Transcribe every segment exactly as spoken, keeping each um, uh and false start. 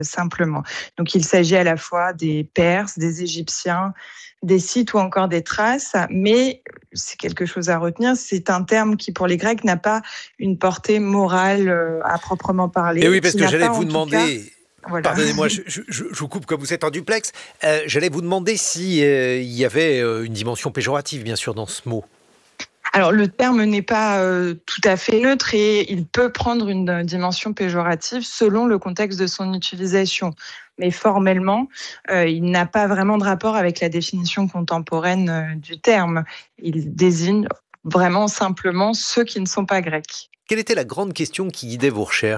simplement. Donc il s'agit à la fois des Perses, des Égyptiens, des Scythes ou encore des Thraces, mais c'est quelque chose à retenir, c'est un terme qui pour les Grecs n'a pas une portée morale euh, à proprement parler, Et oui, parce qui que n'a j'allais pas vous en tout cas... demander... Voilà. Pardonnez-moi, je, je, je vous coupe comme vous êtes en duplex. Euh, j'allais vous demander si euh, il y avait euh, une dimension péjorative, bien sûr, dans ce mot. Alors le terme n'est pas euh, tout à fait neutre et il peut prendre une dimension péjorative selon le contexte de son utilisation. Mais formellement, euh, il n'a pas vraiment de rapport avec la définition contemporaine euh, du terme. Il désigne vraiment simplement ceux qui ne sont pas grecs. Quelle était la grande question qui guidait vos recherches ?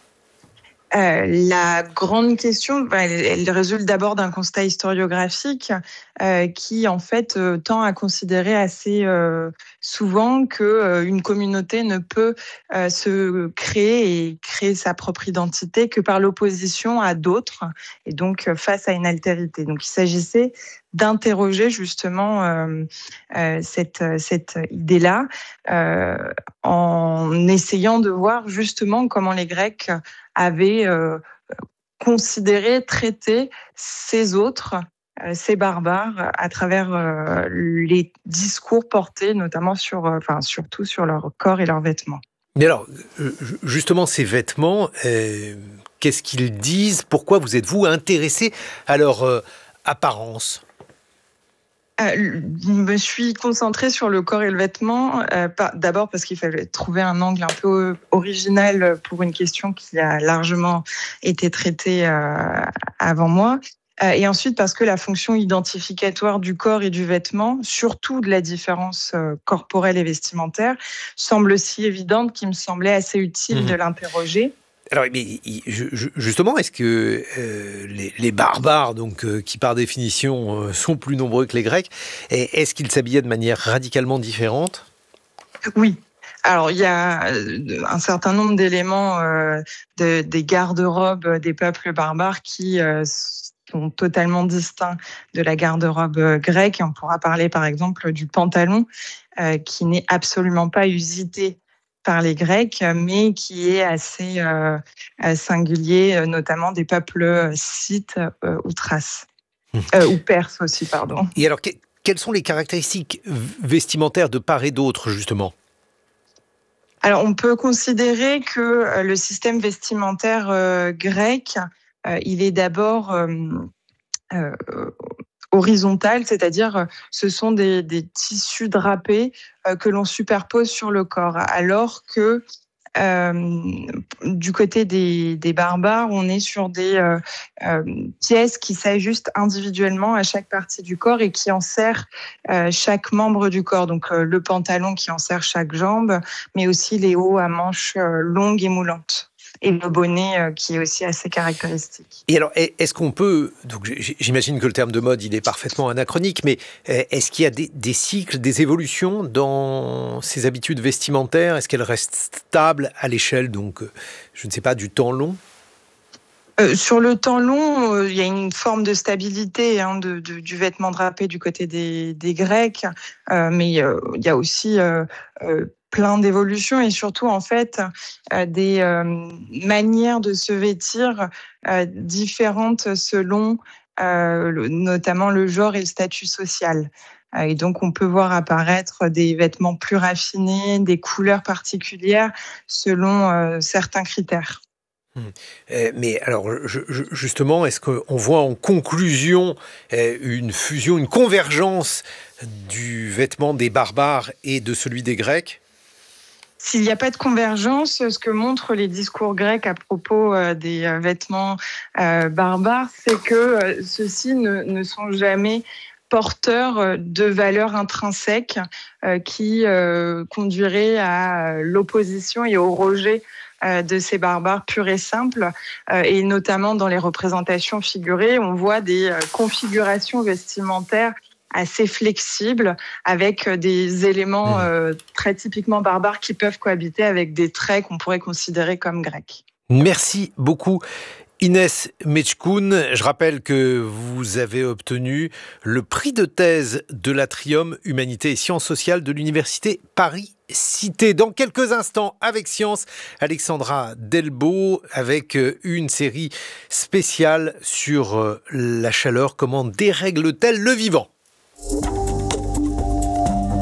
Euh, la grande question, bah, elle, elle résulte d'abord d'un constat historiographique euh, qui, en fait, euh, tend à considérer assez euh, souvent que euh, une communauté ne peut euh, se créer et créer sa propre identité que par l'opposition à d'autres et donc euh, face à une altérité. Donc, il s'agissait d'interroger justement euh, euh, cette, cette idée-là euh, en essayant de voir justement comment les Grecs avaient euh, considéré, traité ces autres, euh, ces barbares, à travers euh, les discours portés, notamment sur, euh, enfin surtout sur leur corps et leurs vêtements. Mais alors, justement, ces vêtements, euh, qu'est-ce qu'ils disent ? Pourquoi vous êtes-vous intéressé à leur euh, apparence ? Euh, je me suis concentrée sur le corps et le vêtement, euh, pas, d'abord parce qu'il fallait trouver un angle un peu original pour une question qui a largement été traitée euh, avant moi. Euh, et ensuite parce que la fonction identificatoire du corps et du vêtement, surtout de la différence euh, corporelle et vestimentaire, semble si évidente qu'il me semblait assez utile mmh. de l'interroger. Alors, mais justement, est-ce que euh, les, les barbares, donc euh, qui par définition euh, sont plus nombreux que les Grecs, est-ce qu'ils s'habillaient de manière radicalement différente ? Oui. Alors, il y a un certain nombre d'éléments euh, de, des garde-robes des peuples barbares qui euh, sont totalement distincts de la garde-robe grecque. On pourra parler, par exemple, du pantalon, euh, qui n'est absolument pas usité par les Grecs, mais qui est assez euh, singulier, notamment des peuples scythes euh, ou thraces, euh, ou perses aussi, pardon. Et alors, que, quelles sont les caractéristiques vestimentaires de part et d'autre, justement ? Alors, on peut considérer que le système vestimentaire euh, grec, euh, il est d'abord euh, euh, horizontal, c'est-à-dire ce sont des, des tissus drapés euh, que l'on superpose sur le corps, alors que euh, du côté des, des barbares, on est sur des euh, euh, pièces qui s'ajustent individuellement à chaque partie du corps et qui enserrent euh, chaque membre du corps. Donc euh, le pantalon qui enserre chaque jambe, mais aussi les hauts à manches euh, longues et moulantes. Et le bonnet euh, qui est aussi assez caractéristique. Et alors, est-ce qu'on peut... Donc, j'imagine que le terme de mode, il est parfaitement anachronique, mais est-ce qu'il y a des, des cycles, des évolutions dans ces habitudes vestimentaires ? Est-ce qu'elles restent stables à l'échelle, donc, je ne sais pas, du temps long ? Euh, sur le temps long, euh, il y a une forme de stabilité hein, de, de, du vêtement drapé du côté des, des Grecs, euh, mais euh, il y a aussi euh, euh, plein d'évolutions et surtout en fait euh, des euh, manières de se vêtir euh, différentes selon euh, le, notamment le genre et le statut social. Et donc, on peut voir apparaître des vêtements plus raffinés, des couleurs particulières selon euh, certains critères. Euh, mais alors, je, je, justement, est-ce qu'on voit en conclusion euh, une fusion, une convergence du vêtement des barbares et de celui des Grecs ? S'il n'y a pas de convergence, ce que montrent les discours grecs à propos euh, des euh, vêtements euh, barbares, c'est que euh, ceux-ci ne, ne sont jamais porteurs de valeurs intrinsèques euh, qui euh, conduiraient à l'opposition et au rejet de ces barbares purs et simples, et notamment dans les représentations figurées, on voit des configurations vestimentaires assez flexibles, avec des éléments euh, très typiquement barbares qui peuvent cohabiter avec des traits qu'on pourrait considérer comme grecs. Merci beaucoup. Inès Mechkoun, je rappelle que vous avez obtenu le prix de thèse de l'Atrium Humanité et Sciences sociales de l'Université Paris-Cité. Dans quelques instants, avec Science, Alexandra Delbo, avec une série spéciale sur la chaleur. Comment dérègle-t-elle le vivant ?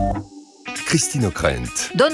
Christine O'Krent.